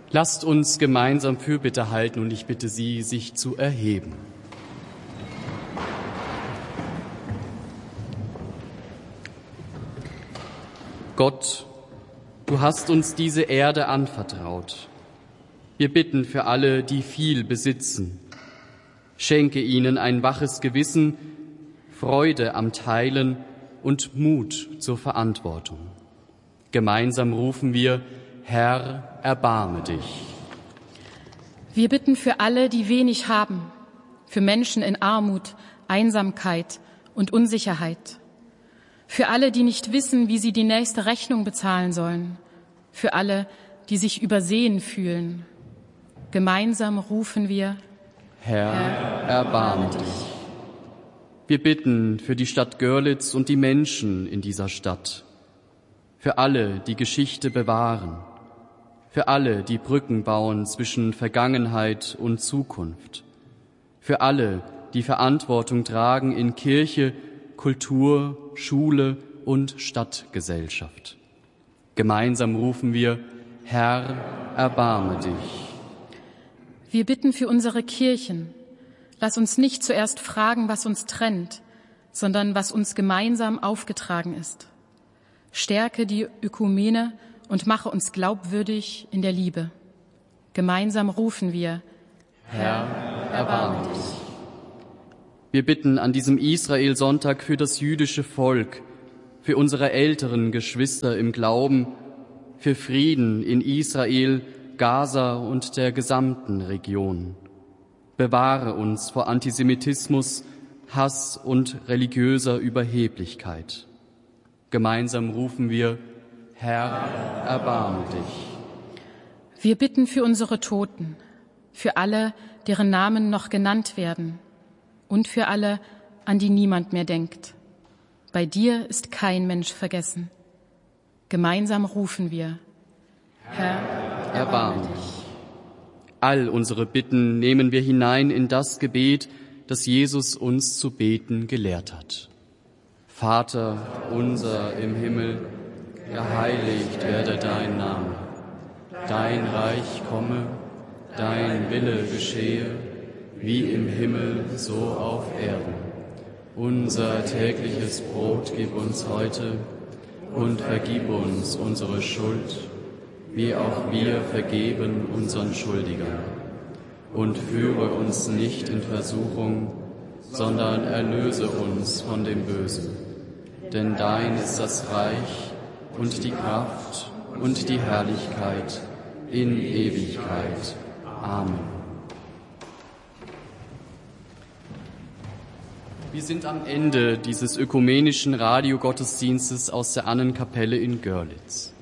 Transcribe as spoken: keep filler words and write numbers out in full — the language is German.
Lasst uns gemeinsam Fürbitte halten und ich bitte Sie, sich zu erheben. Gott, du hast uns diese Erde anvertraut. Wir bitten für alle, die viel besitzen. Schenke ihnen ein waches Gewissen, Freude am Teilen und Mut zur Verantwortung. Gemeinsam rufen wir: Herr, erbarme dich. Wir bitten für alle, die wenig haben, für Menschen in Armut, Einsamkeit und Unsicherheit, für alle, die nicht wissen, wie sie die nächste Rechnung bezahlen sollen, für alle, die sich übersehen fühlen. Gemeinsam rufen wir: Herr, Herr erbarme dich. Wir bitten für die Stadt Görlitz und die Menschen in dieser Stadt, für alle, die Geschichte bewahren, für alle, die Brücken bauen zwischen Vergangenheit und Zukunft, für alle, die Verantwortung tragen in Kirche, Kultur, Schule und Stadtgesellschaft. Gemeinsam rufen wir: Herr, erbarme dich. Wir bitten für unsere Kirchen. Lass uns nicht zuerst fragen, was uns trennt, sondern was uns gemeinsam aufgetragen ist. Stärke die Ökumene und mache uns glaubwürdig in der Liebe. Gemeinsam rufen wir: Herr, erbarme dich. Wir bitten an diesem Israel-Sonntag für das jüdische Volk, für unsere älteren Geschwister im Glauben, für Frieden in Israel, Gaza und der gesamten Region. Bewahre uns vor Antisemitismus, Hass und religiöser Überheblichkeit. Gemeinsam rufen wir: Herr, erbarme dich. Wir bitten für unsere Toten, für alle, deren Namen noch genannt werden und für alle, an die niemand mehr denkt. Bei dir ist kein Mensch vergessen. Gemeinsam rufen wir: Herr, erbarme dich. All unsere Bitten nehmen wir hinein in das Gebet, das Jesus uns zu beten gelehrt hat. Vater unser im Himmel, geheiligt werde dein Name. Dein Reich komme, dein Wille geschehe, wie im Himmel, so auf Erden. Unser tägliches Brot gib uns heute und vergib uns unsere Schuld, wie auch wir vergeben unseren Schuldigern. Und führe uns nicht in Versuchung, sondern erlöse uns von dem Bösen. Denn dein ist das Reich und die Kraft und die Herrlichkeit in Ewigkeit. Amen. Wir sind am Ende dieses ökumenischen Radiogottesdienstes aus der Annenkapelle in Görlitz.